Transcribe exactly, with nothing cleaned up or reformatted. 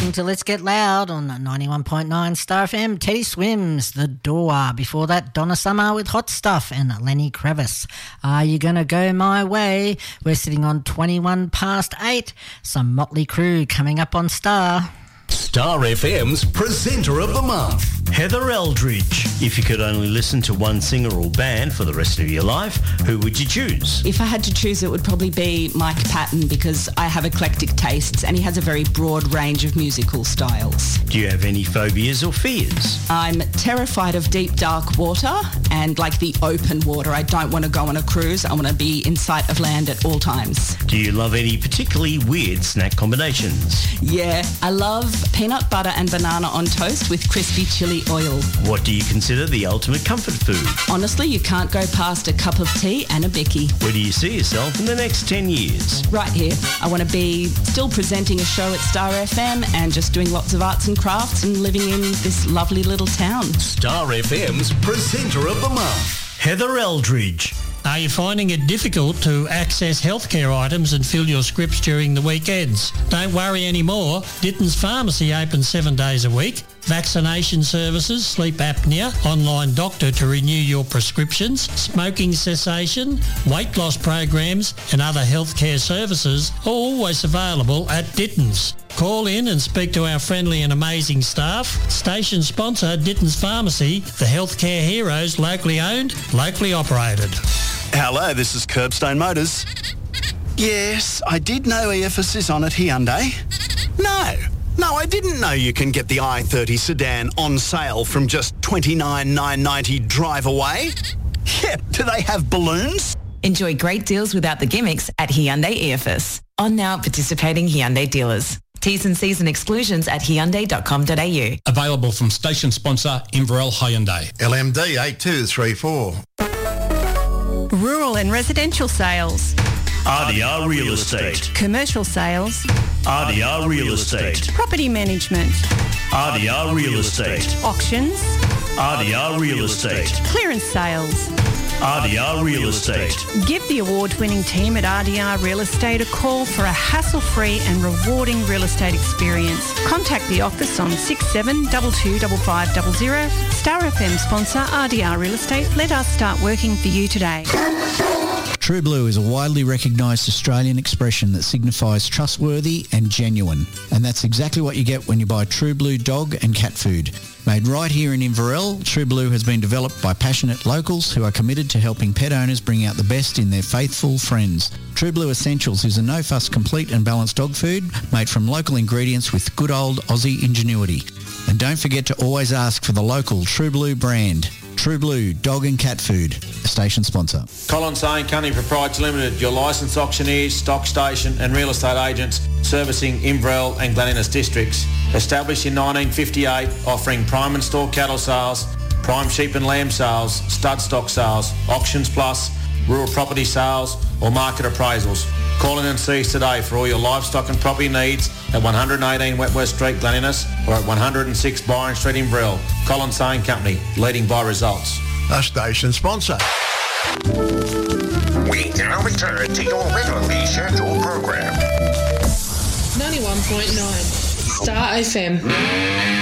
listening to Let's Get Loud on ninety-one point nine Star F M. Teddy Swims, The Door. Before that, Donna Summer with Hot Stuff and Lenny Kravitz. Are You Gonna Go My Way? We're sitting on twenty-one past eight. Some Motley Crue coming up on Star. Star F M's Presenter of the Month, Heather Eldridge. If you could only listen to one singer or band for the rest of your life, who would you choose? If I had to choose, it would probably be Mike Patton, because I have eclectic tastes and he has a very broad range of musical styles. Do you have any phobias or fears? I'm terrified of deep, dark water and like the open water. I don't want to go on a cruise. I want to be in sight of land at all times. Do you love any particularly weird snack combinations? Yeah, I love peanut butter and banana on toast with crispy chili oil. What do you consider the ultimate comfort food? Honestly, you can't go past a cup of tea and a bicky. Where do you see yourself in the next ten years? Right here. I want to be still presenting a show at Star F M and just doing lots of arts and crafts and living in this lovely little town. Star F M's Presenter of the Month, Heather Eldridge. Are you finding it difficult to access healthcare items and fill your scripts during the weekends? Don't worry anymore. Ditton's Pharmacy open seven days a week. Vaccination services, sleep apnea, online doctor to renew your prescriptions, smoking cessation, weight loss programs and other healthcare services are always available at Ditton's. Call in and speak to our friendly and amazing staff. Station sponsor Ditton's Pharmacy, the healthcare heroes, locally owned, locally operated. Hello, this is Curbstone Motors. Yes, I did know E F S is on at Hyundai. No, no, I didn't know you can get the i thirty sedan on sale from just twenty-nine thousand nine hundred ninety dollars drive away. Yeah, do they have balloons? Enjoy great deals without the gimmicks at Hyundai E F S. On now participating Hyundai dealers. T's and C's and exclusions at hyundai dot com dot a u. Available from station sponsor Inverell Hyundai. L M D eight two three four. Rural and residential sales. R D R Real Estate. Commercial sales. R D R Real Estate. Property management. R D R Real Estate. Auctions. R D R Real Estate. Clearance sales. R D R Real Estate. Give the award-winning team at R D R Real Estate a call for a hassle-free and rewarding real estate experience. Contact the office on six seven two two five five zero zero. Star F M sponsor R D R Real Estate. Let us start working for you today. True Blue is a widely recognised Australian expression that signifies trustworthy and genuine. And that's exactly what you get when you buy True Blue dog and cat food. Made right here in Inverell, True Blue has been developed by passionate locals who are committed to helping pet owners bring out the best in their faithful friends. True Blue Essentials is a no-fuss, complete and balanced dog food made from local ingredients with good old Aussie ingenuity. And don't forget to always ask for the local True Blue brand. True Blue Dog and Cat Food, a station sponsor. Collins Saying Company Proprietary Limited, your licensed auctioneers, stock station and real estate agents servicing Inverell and Glen Innes districts. Established in nineteen fifty-eight, offering prime and store cattle sales, prime sheep and lamb sales, stud stock sales, auctions plus, rural property sales or market appraisals. Call in and see us today for all your livestock and property needs at one eighteen Wentworth Street, Glen Innes, or at one oh six Byron Street, Inverell. Collins Saying Company, leading by results. A station sponsor. We now return to your regularly scheduled program. ninety-one point nine Star F M.